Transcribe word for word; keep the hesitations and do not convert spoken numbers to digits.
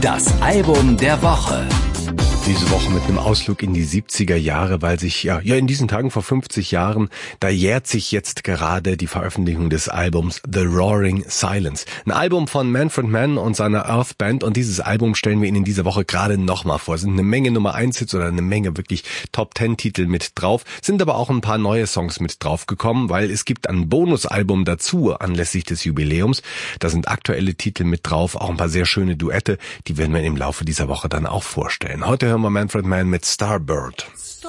Das Album der Woche. Diese Woche mit einem Ausflug in die siebziger Jahre, weil sich ja, ja in diesen Tagen vor fünfzig Jahren, da jährt sich jetzt gerade die Veröffentlichung des Albums The Roaring Silence. Ein Album von Manfred Mann und seiner Earth Band, und dieses Album stellen wir Ihnen in dieser Woche gerade nochmal vor. Es sind eine Menge Nummer eins Hits oder eine Menge wirklich Top Ten Titel mit drauf, sind aber auch ein paar neue Songs mit drauf gekommen, weil es gibt ein Bonusalbum dazu anlässlich des Jubiläums. Da sind aktuelle Titel mit drauf, auch ein paar sehr schöne Duette, die werden wir im Laufe dieser Woche dann auch vorstellen. Heute hören wir Manfred Mann mit Starbird.